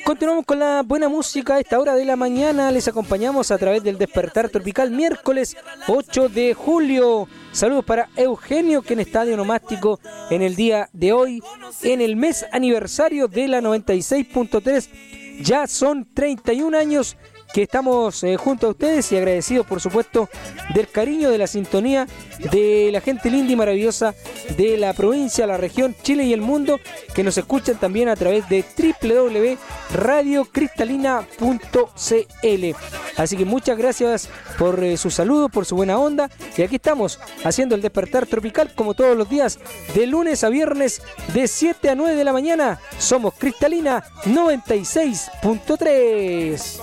Continuamos con la buena música a esta hora de la mañana. Les acompañamos a través del Despertar Tropical, miércoles 8 de julio. Saludos para Eugenio, que en estadio onomástico en el día de hoy, en el mes aniversario de la 96.3. Ya son 31 años que estamos junto a ustedes y agradecidos, por supuesto, del cariño, de la sintonía, de la gente linda y maravillosa de la provincia, la región, Chile y el mundo, que nos escuchan también a través de www.radiocristalina.cl. Así que muchas gracias por su saludo, por su buena onda. Y aquí estamos haciendo el Despertar Tropical como todos los días, de lunes a viernes, de 7 a 9 de la mañana. Somos Cristalina 96.3.